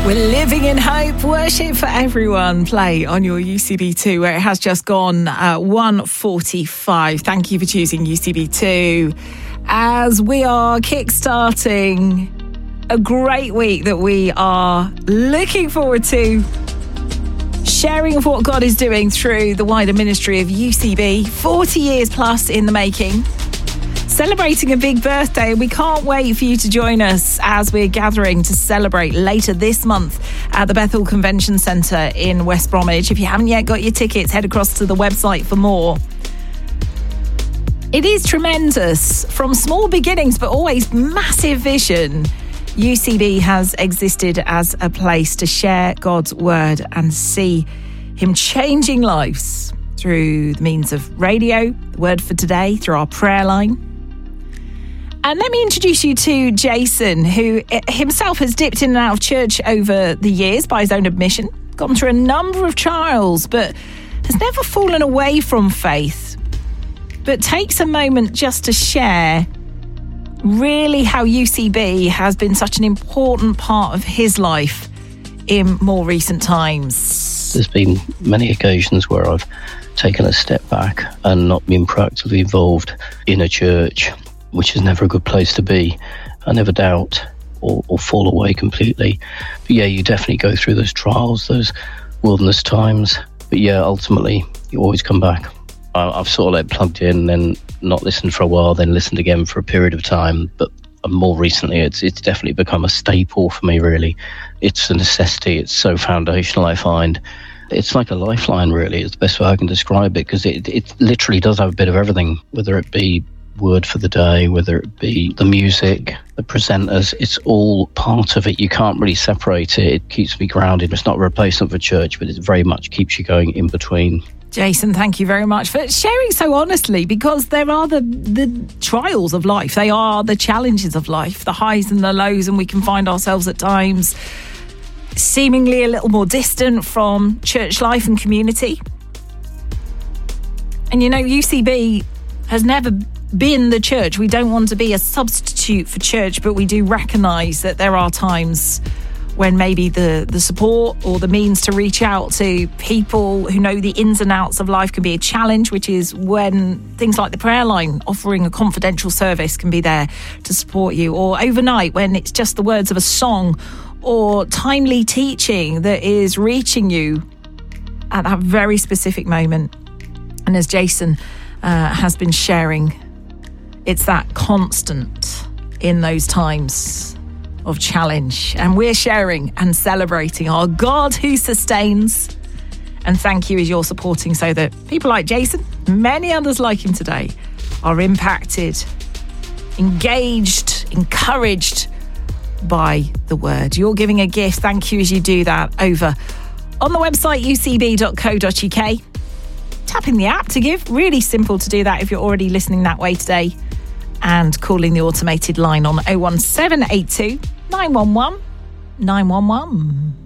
We're living in hope. Worship for everyone. Play on your UCB2, where it has just gone 1:45. Thank you for choosing UCB2 as we are kickstarting a great week that we are looking forward to, sharing of what God is doing through the wider ministry of UCB, 40 years plus in the making. Celebrating a big birthday, and we can't wait for you to join us as we're gathering to celebrate later this month at the Bethel Convention Centre in West Bromwich. If you haven't yet got your tickets, head across to the website for more. It is tremendous. From small beginnings, but always massive vision, UCB has existed as a place to share God's word and see him changing lives through the means of radio, the word for today, through our prayer line. And let me introduce you to Jason, who himself has dipped in and out of church over the years by his own admission, gone through a number of trials, but has never fallen away from faith, but takes a moment just to share really how UCB has been such an important part of his life in more recent times. There's been many occasions where I've taken a step back and not been proactively involved in a church, which is never a good place to be. I never doubt or fall away completely. But yeah, you definitely go through those trials, those wilderness times. But yeah, ultimately, you always come back. I've sort of plugged in, then not listened for a while, then listened again for a period of time. But more recently, it's definitely become a staple for me, really. It's a necessity. It's so foundational, I find. It's like a lifeline, really. It's the best way I can describe it, because it literally does have a bit of everything, whether it be word for the day, whether it be the music, the presenters. It's all part of it. You can't really separate it. It keeps me grounded. It's not a replacement for church, but it very much keeps you going in between. Jason, thank you very much for sharing so honestly, because there are the trials of life. They are the challenges of life, the highs and the lows, and we can find ourselves at times seemingly a little more distant from church life and community. And you know, UCB has never been the church. We don't want to be a substitute for church, but we do recognise that there are times when maybe the support or the means to reach out to people who know the ins and outs of life can be a challenge, which is when things like the prayer line, offering a confidential service, can be there to support you, or overnight when it's just the words of a song or timely teaching that is reaching you at that very specific moment. And as Jason has been sharing, it's that constant in those times of challenge. And we're sharing and celebrating our God who sustains. And thank you as you're supporting, so that people like Jason, many others like him today, are impacted, engaged, encouraged by the word. You're giving a gift. Thank you as you do that over on the website ucb.co.uk. Tap in the app to give. Really simple to do that if you're already listening that way today. And calling the automated line on 01782 911 911.